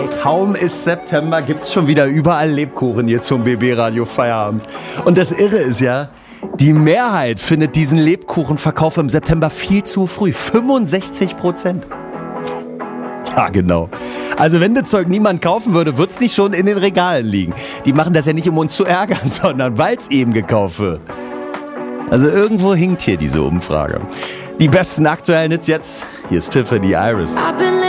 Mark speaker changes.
Speaker 1: Kaum ist September, gibt's schon wieder überall Lebkuchen hier zum BB Radio Feierabend. Und das Irre ist ja, die Mehrheit findet diesen Lebkuchenverkauf im September viel zu früh. 65%. Ja, genau. Also wenn das Zeug niemand kaufen würde, wird's nicht schon in den Regalen liegen. Die machen das ja nicht, um uns zu ärgern, sondern weil's eben gekauft wird. Also irgendwo hinkt hier diese Umfrage. Die besten aktuellen Hits jetzt. Hier ist Tiffany Iris.